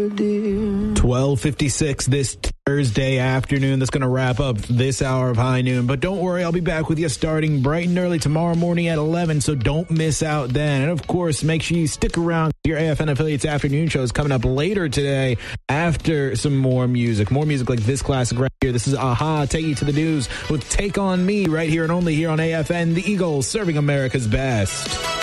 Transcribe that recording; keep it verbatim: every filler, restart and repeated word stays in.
dear. twelve fifty-six this Thursday afternoon. That's going to wrap up this hour of High Noon. But don't worry, I'll be back with you starting bright and early tomorrow morning at eleven, so don't miss out then. And, of course, make sure you stick around. Your A F N Affiliates afternoon show is coming up later today after some more music. More music like this classic right here. This is Aha, Take You to the News with Take On Me right here and only here on A F N, the Eagles serving America's best.